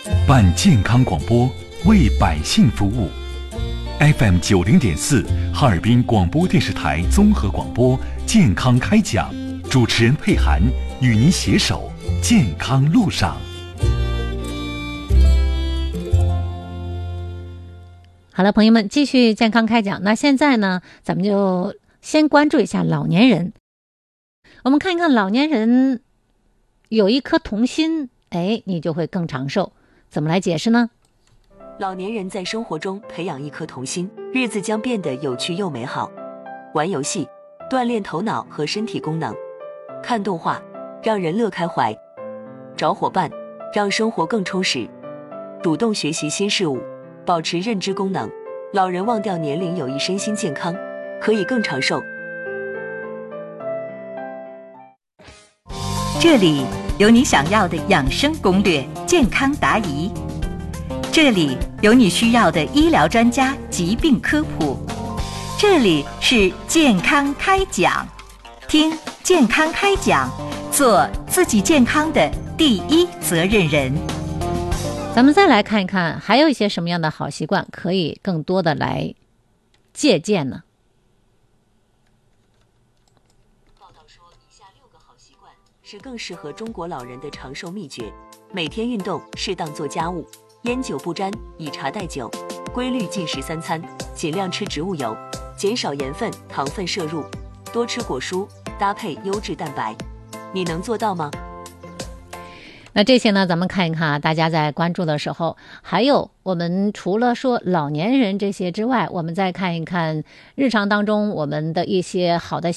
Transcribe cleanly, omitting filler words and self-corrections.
办健康广播，为百姓服务。FM 90.4，哈尔滨广播电视台综合广播健康开讲，主持人佩涵与您携手健康路上。 好了，朋友们，继续健康开讲。那现在呢，咱们就先关注一下老年人。我们看一看老年人有一颗童心，你就会更长寿。怎么来解释呢？ 老年人在生活中培养一颗童心，日子将变得有趣又美好。玩游戏，锻炼头脑和身体功能；看动画，让人乐开怀；找伙伴，让生活更充实；主动学习新事物，保持认知功能。老人忘掉年龄有益身心健康，可以更长寿。 这里有你想要的养生攻略、健康答疑，这里有你需要的医疗专家疾病科普，这里是健康开讲。听健康开讲，做自己健康的第一责任人。 咱们再来看一看，还有一些什么样的好习惯可以更多的来借鉴呢？ 报道说，以下6个好习惯是更适合中国老人的长寿秘诀：每天运动，适当做家务，烟酒不沾，以茶代酒，规律进食3餐，尽量吃植物油，减少盐分、糖分摄入，多吃果蔬，搭配优质蛋白。你能做到吗？ 那这些呢，咱们看一看啊，大家在关注的时候，还有我们除了说老年人这些之外，我们再看一看日常当中我们的一些好的